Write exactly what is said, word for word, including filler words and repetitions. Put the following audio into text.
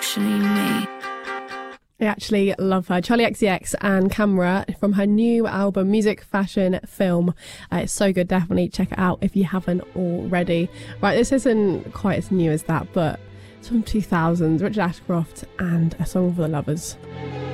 actually me. I actually love her. Charlie X C X and Camera from her new album, Music, Fashion, Film. Uh, it's so good. Definitely check it out if you haven't already. Right, this isn't quite as new as that, but it's from two thousands. Richard Ashcroft and A Song for the Lovers.